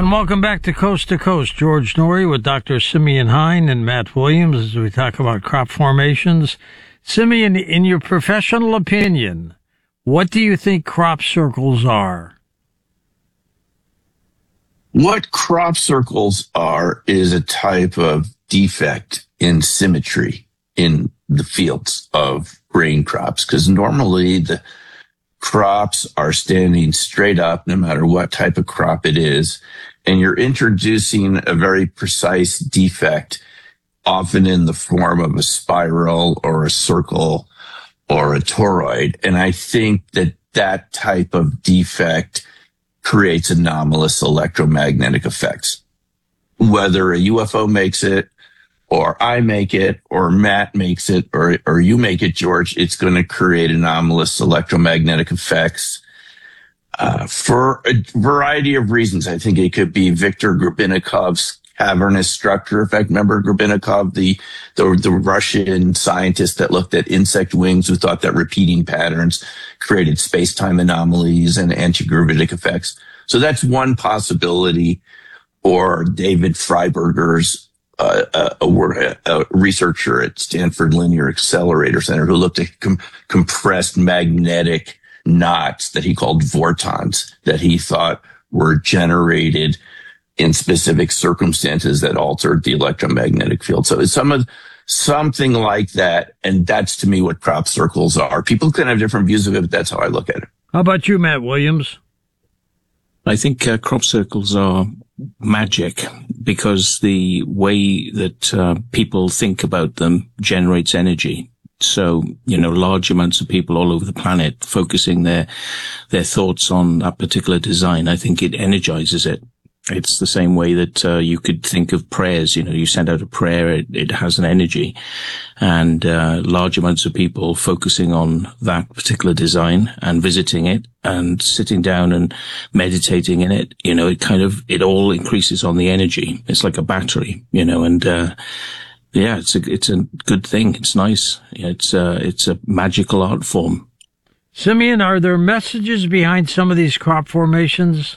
And welcome back to Coast. George Noory with Dr. Simeon Hein and Matt Williams as we talk about crop formations. Simeon, in your professional opinion, what do you think crop circles are? What crop circles are is a type of defect in symmetry in the fields of grain crops, because normally the crops are standing straight up no matter what type of crop it is, and you're introducing a very precise defect, often in the form of a spiral or a circle or a toroid. And I think that that type of defect creates anomalous electromagnetic effects. Whether a UFO makes it, or I make it, or Matt makes it, or you make it, George, it's going to create anomalous electromagnetic effects for a variety of reasons. I think it could be Viktor Grubinikov's cavernous structure effect. Remember Grubinikov, the Russian scientist that looked at insect wings, who thought that repeating patterns created space-time anomalies and anti-gravitic effects. So that's one possibility. Or David Freiberger's a researcher at Stanford Linear Accelerator Center who looked at compressed magnetic knots that he called vortons, that he thought were generated in specific circumstances that altered the electromagnetic field. So it's something like that, and that's to me what crop circles are. People can have different views of it, but that's how I look at it. How about you, Matt Williams? I think crop circles are magic because the way that people think about them generates energy. So, large amounts of people all over the planet focusing their thoughts on that particular design, I think it energizes it. It's the same way that you could think of prayers. You send out a prayer, it has an energy. And large amounts of people focusing on that particular design and visiting it and sitting down and meditating in it, it all increases on the energy. It's like a battery, and it's a good thing. It's nice. It's a magical art form. Simeon, are there messages behind some of these crop formations?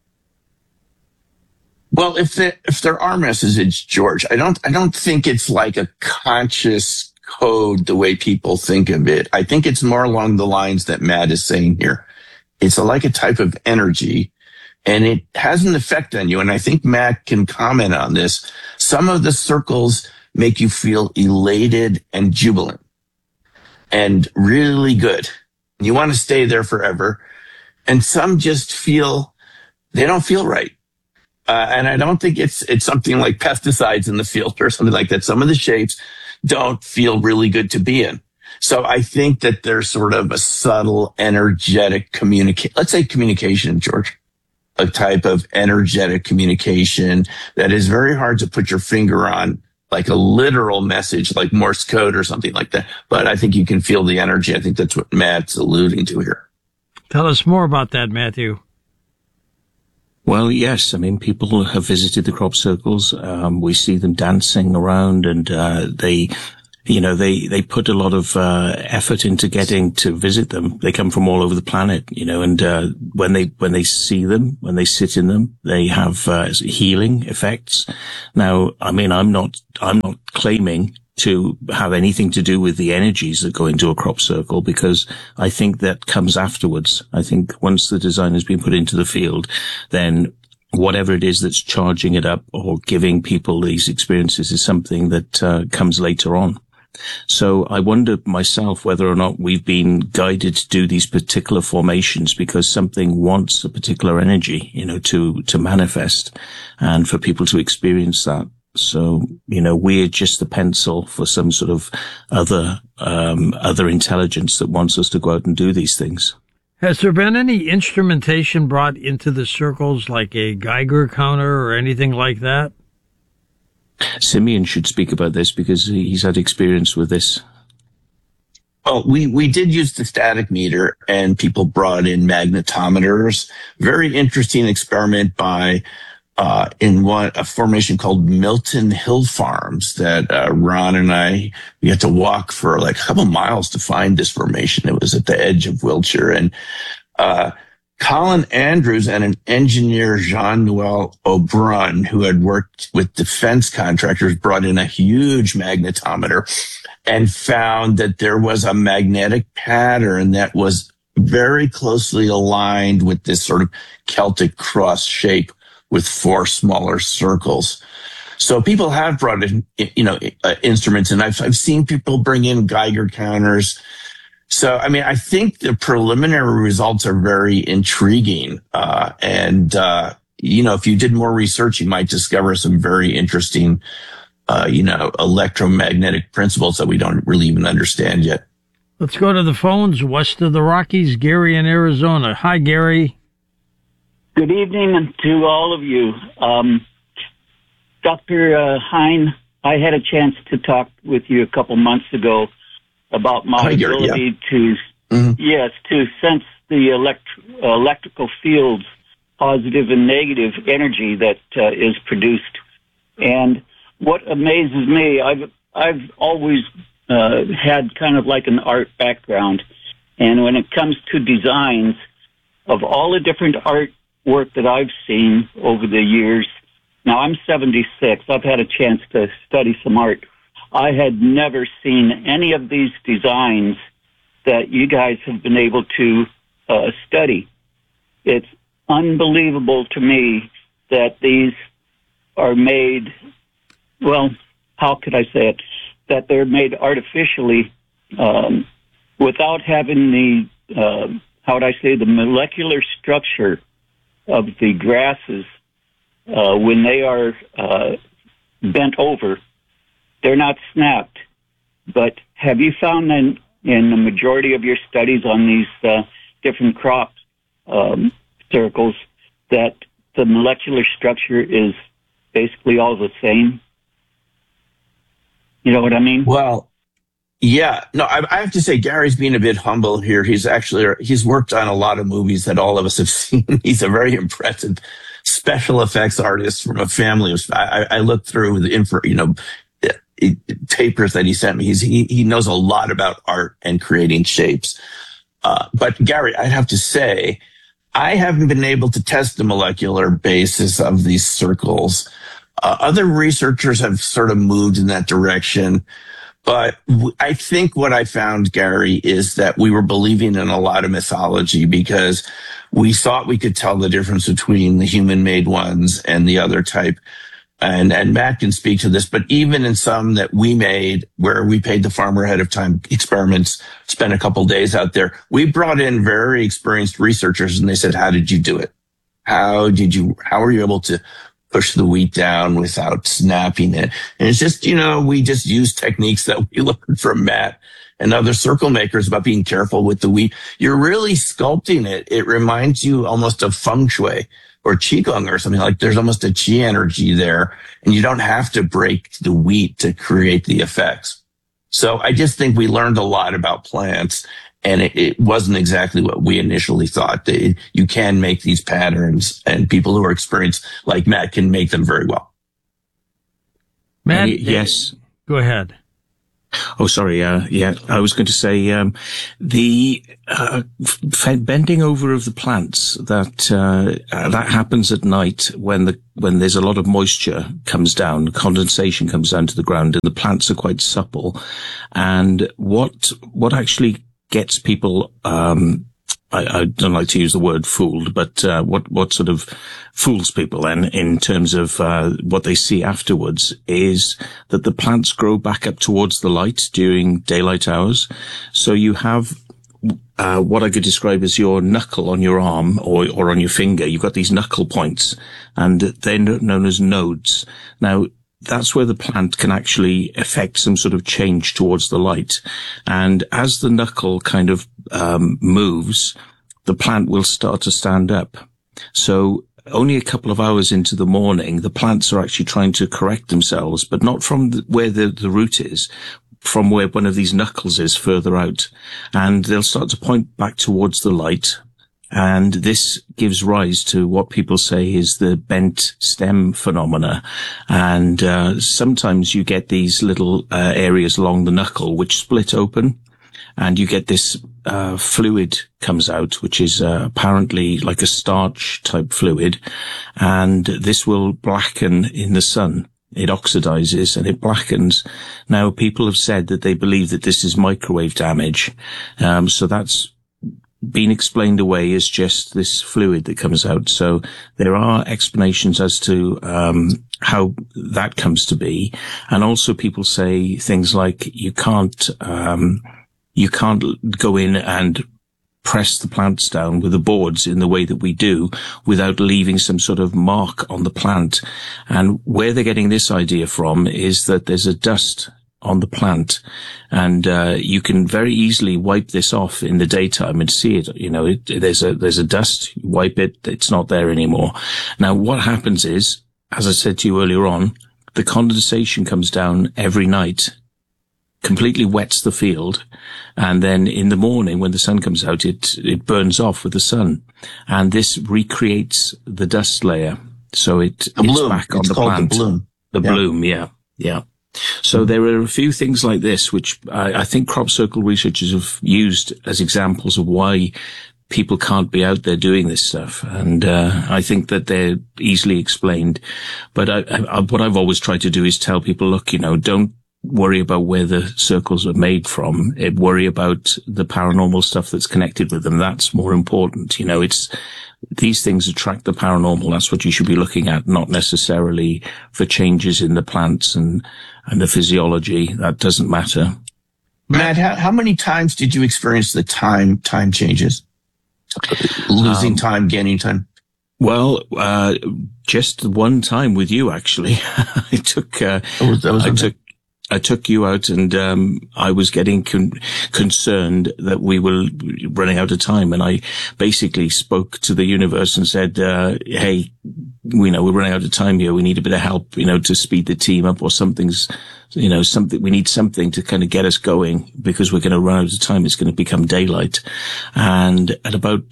Well, if there are messages, George, I don't think it's like a conscious code the way people think of it. I think it's more along the lines that Matt is saying here. It's like a type of energy, and it has an effect on you. And I think Matt can comment on this. Some of the circles make you feel elated and jubilant and really good. You want to stay there forever. And some just they don't feel right. And I don't think it's something like pesticides in the field or something like that. Some of the shapes don't feel really good to be in. So I think that there's sort of a subtle, energetic communication, George, a type of energetic communication that is very hard to put your finger on, like a literal message, like Morse code or something like that. But I think you can feel the energy. I think that's what Matt's alluding to here. Tell us more about that, Matthew. Well, yes. I mean, people have visited the crop circles. We see them dancing around, and they put a lot of effort into getting to visit them. They come from all over the planet, and when they see them, when they sit in them, they have healing effects. Now, I mean, I'm not claiming to have anything to do with the energies that go into a crop circle, because I think that comes afterwards. I think once the design has been put into the field, then whatever it is that's charging it up or giving people these experiences is something that comes later on. So I wonder myself whether or not we've been guided to do these particular formations because something wants a particular energy, to manifest and for people to experience that. So, we're just the pencil for some sort of other intelligence that wants us to go out and do these things. Has there been any instrumentation brought into the circles, like a Geiger counter or anything like that? Simeon should speak about this because he's had experience with this. Well, we did use the static meter, and people brought in magnetometers. Very interesting experiment by a formation called Milton Hill Farms that Ron and we had to walk for like a couple miles to find this formation. It was at the edge of Wiltshire, and Colin Andrews and an engineer, Jean-Noel O'Brien, who had worked with defense contractors, brought in a huge magnetometer and found that there was a magnetic pattern that was very closely aligned with this sort of Celtic cross shape with 4 smaller circles. So people have brought in, instruments, and I've seen people bring in Geiger counters. So, I mean, I think the preliminary results are very intriguing. If you did more research, you might discover some very interesting, electromagnetic principles that we don't really even understand yet. Let's go to the phones west of the Rockies. Gary in Arizona. Hi, Gary. Good evening to all of you. Dr. Hine, I had a chance to talk with you a couple months ago about my ability to sense the electrical fields, positive and negative energy that is produced. And what amazes me, I've always had kind of like an art background, and when it comes to designs, of all the different artwork that I've seen over the years, now I'm 76, I've had a chance to study some art. I had never seen any of these designs that you guys have been able to study. It's unbelievable to me that these are made, well, how could I say it, that they're made artificially without having the, the molecular structure of the grasses when they are bent over. They're not snapped. But have you found in the majority of your studies on these different crop circles that the molecular structure is basically all the same? You know what I mean? Well, yeah. No, I have to say, Gary's being a bit humble here. He's worked on a lot of movies that all of us have seen. He's a very impressive special effects artist from a family of, I looked through the papers that he sent me. He knows a lot about art and creating shapes. But Gary, I'd have to say, I haven't been able to test the molecular basis of these circles. Other researchers have sort of moved in that direction. But I think what I found, Gary, is that we were believing in a lot of mythology because we thought we could tell the difference between the human-made ones and the other type. And Matt can speak to this, but even in some that we made where we paid the farmer ahead of time experiments, spent a couple days out there, we brought in very experienced researchers and they said, how did you do it? How were you able to push the wheat down without snapping it? And it's just, we just use techniques that we learned from Matt and other circle makers about being careful with the wheat. You're really sculpting it. It reminds you almost of feng shui or qigong or something. Like there's almost a qi energy there, and you don't have to break the wheat to create the effects. So I just think we learned a lot about plants, and it wasn't exactly what we initially thought. You can make these patterns, and people who are experienced like Matt can make them very well. Matt, yes. Go ahead. Oh, sorry. I was going to say the bending over of the plants that happens at night when there's a lot of moisture comes down, condensation comes down to the ground, and the plants are quite supple. And what actually gets people I don't like to use the word fooled, but what sort of fools people then in terms of what they see afterwards is that the plants grow back up towards the light during daylight hours. So you have what I could describe as your knuckle on your arm or on your finger. You've got these knuckle points, and they're known as nodes. Now, that's where the plant can actually affect some sort of change towards the light. And as the knuckle kind of moves, the plant will start to stand up. So only a couple of hours into the morning, the plants are actually trying to correct themselves, but not from where the root is, from where one of these knuckles is further out. And they'll start to point back towards the light. And this gives rise to what people say is the bent stem phenomena. And sometimes you get these little areas along the knuckle which split open, and you get this fluid comes out, which is apparently like a starch type fluid, and this will blacken in the sun. It oxidizes and it blackens. Now, people have said that they believe that this is microwave damage. So that's been explained away as just this fluid that comes out. So there are explanations as to how that comes to be. And also people say things like you can't go in and press the plants down with the boards in the way that we do without leaving some sort of mark on the plant. And where they're getting this idea from is that there's a dust on the plant, and you can very easily wipe this off in the daytime and see it. You know, there's a dust, you wipe it, it's not there anymore. Now, what happens is, as I said to you earlier on, the condensation comes down every night, completely wets the field, and then in the morning when the sun comes out, it burns off with the sun, and this recreates the dust layer. So it's back on the plant. The bloom, yeah. So there are a few things like this, which I think crop circle researchers have used as examples of why people can't be out there doing this stuff. And I think that they're easily explained. But what I've always tried to do is tell people, look, you know, don't worry about where the circles are made from. Worry about the paranormal stuff that's connected with them. That's more important. You know, these things attract the paranormal. That's what you should be looking at, not necessarily for changes in the plants and the physiology. That doesn't matter. Matt, how many times did you experience the time changes? Losing time, gaining time? Well, just one time with you, actually. I took you out, and I was getting concerned that we were running out of time, and I basically spoke to the universe and said, hey, we're running out of time here. We need a bit of help, to speed the team up, or we need something to kind of get us going, because we're going to run out of time. It's going to become daylight. And at about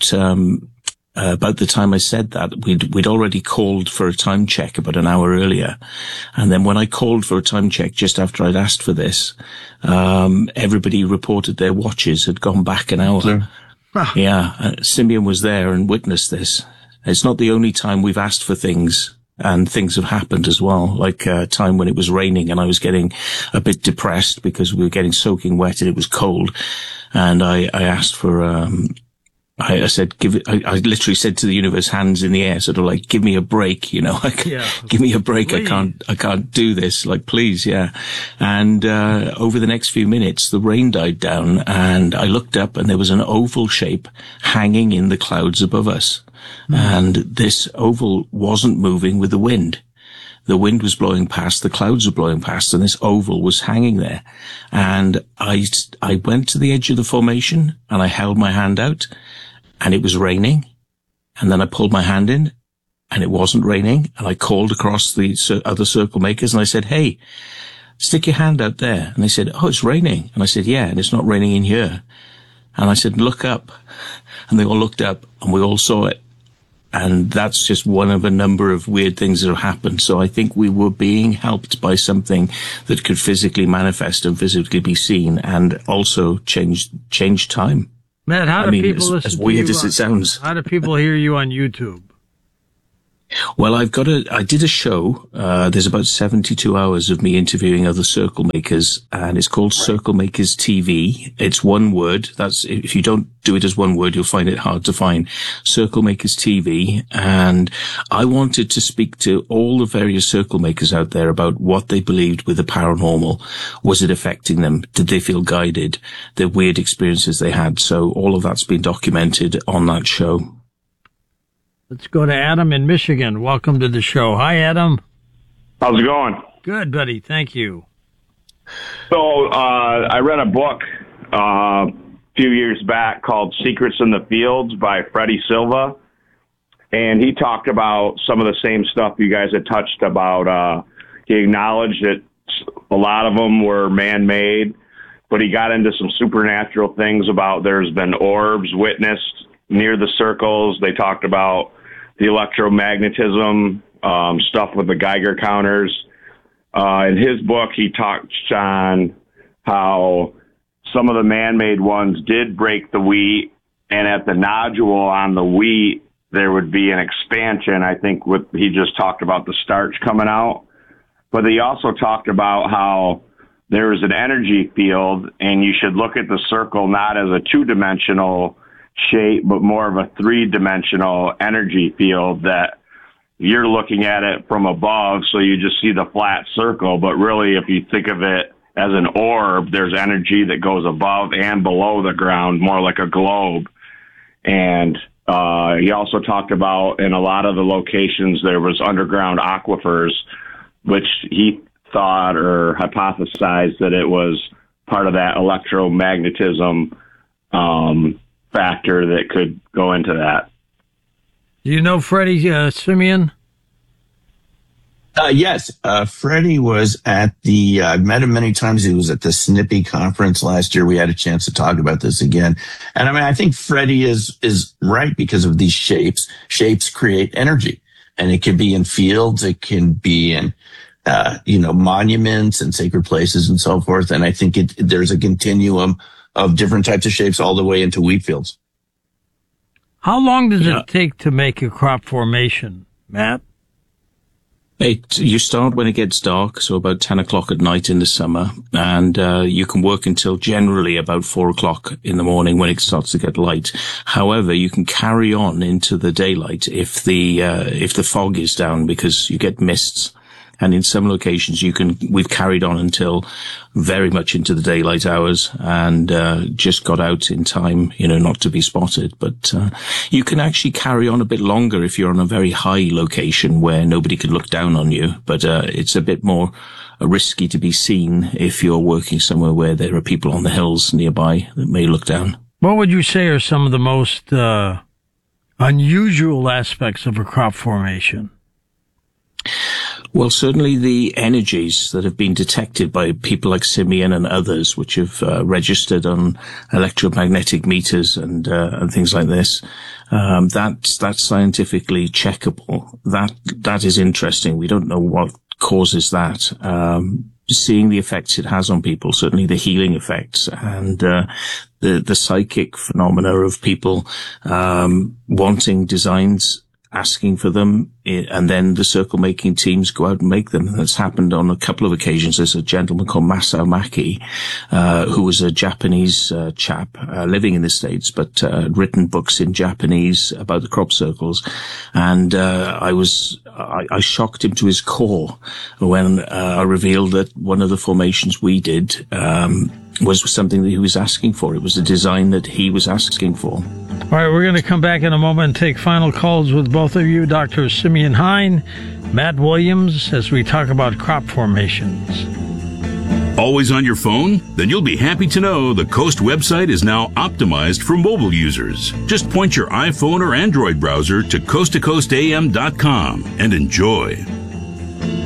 the time I said that, we'd already called for a time check about an hour earlier. And then when I called for a time check just after I'd asked for this, everybody reported their watches had gone back an hour. Sure. Wow. Yeah. Simeon was there and witnessed this. It's not the only time we've asked for things, and things have happened as well, like a time when it was raining and I was getting a bit depressed because we were getting soaking wet and it was cold. And I asked for, I said, I literally said to the universe, hands in the air, sort of like, give me a break, give me a break. Please. I can't do this. Like, please. Yeah. And, over the next few minutes, the rain died down, and I looked up and there was an oval shape hanging in the clouds above us. Mm. And this oval wasn't moving with the wind. The wind was blowing past, the clouds were blowing past, and this oval was hanging there. And I went to the edge of the formation and I held my hand out, and it was raining. And then I pulled my hand in and it wasn't raining. And I called across the other circle makers and I said, hey, stick your hand out there. And they said, oh, it's raining. And I said, yeah, and it's not raining in here. And I said, look up. And they all looked up and we all saw it. And that's just one of a number of weird things that have happened. So I think we were being helped by something that could physically manifest and physically be seen, and also change time. Matt, how do people listen as weird as it sounds? How do people hear you on YouTube? Well, I did a show, there's about 72 hours of me interviewing other circle makers, and it's called Circle Makers TV. It's one word. If you don't do it as one word, you'll find it hard to find. Circle Makers TV. And I wanted to speak to all the various circle makers out there about what they believed with the paranormal. Was it affecting them? Did they feel guided? The weird experiences they had. So all of that's been documented on that show. Let's go to Adam in Michigan. Welcome to the show. Hi, Adam. How's it going? Good, buddy. Thank you. So I read a book a few years back called Secrets in the Fields by Freddie Silva. And he talked about some of the same stuff you guys had touched about. He acknowledged that a lot of them were man-made, but he got into some supernatural things about there's been orbs witnessed near the circles. They talked about the electromagnetism, stuff with the Geiger counters. In his book, he touched on how some of the man-made ones did break the wheat, and at the nodule on the wheat, there would be an expansion. I think he just talked about the starch coming out, but he also talked about how there is an energy field, and you should look at the circle not as a two-dimensional shape, but more of a three-dimensional energy field that you're looking at it from above, so you just see the flat circle. But really, if you think of it as an orb, there's energy that goes above and below the ground, more like a globe. And he also talked about in a lot of the locations there was underground aquifers, which he thought or hypothesized that it was part of that electromagnetism factor that could go into that. Do you know Freddie Simeon? Yes. Freddie was at I've met him many times. He was at the SNPE conference last year. We had a chance to talk about this again. And I mean, I think Freddie is right because of these shapes. Shapes create energy, and it can be in fields. It can be in, monuments and sacred places and so forth. And I think there's a continuum of different types of shapes all the way into wheat fields. How long does it take to make a crop formation, Matt? You start when it gets dark, so about 10 o'clock at night in the summer, and you can work until generally about 4 o'clock in the morning when it starts to get light. However, you can carry on into the daylight if the fog is down, because you get mists. And in some locations, we've carried on until very much into the daylight hours and just got out in time, not to be spotted. But you can actually carry on a bit longer if you're on a very high location where nobody can look down on you. But it's a bit more risky to be seen if you're working somewhere where there are people on the hills nearby that may look down. What would you say are some of the most unusual aspects of a crop formation? Well, certainly the energies that have been detected by people like Simeon and others, which have registered on electromagnetic meters and things like this, that's scientifically checkable. That is interesting. We don't know what causes that. Seeing the effects it has on people, certainly the healing effects and the psychic phenomena of people wanting designs, asking for them, and then the circle making teams go out and make them. And that's happened on a couple of occasions. There's a gentleman called Masao Maki, who was a Japanese chap living in the States, but written books in Japanese about the crop circles. And I shocked him to his core when I revealed that one of the formations we did was something that he was asking for. It was a design that he was asking for. All right, we're going to come back in a moment and take final calls with both of you, Dr. Simeon Hein, Matt Williams, as we talk about crop formations. Always on your phone? Then you'll be happy to know the Coast website is now optimized for mobile users. Just point your iPhone or Android browser to coasttocoastam.com and enjoy.